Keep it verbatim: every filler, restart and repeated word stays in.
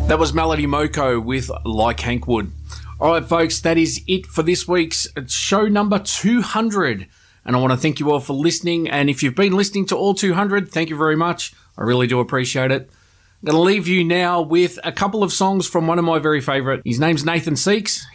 That was Melody Moko with Like Hank Wood. All right, folks, that is it for this week's show number two hundred. And I want to thank you all for listening. And if you've been listening to all two hundred, thank you very much. I really do appreciate it. I'm going to leave you now with a couple of songs from one of my very favourite. His name's Nathan Seeks.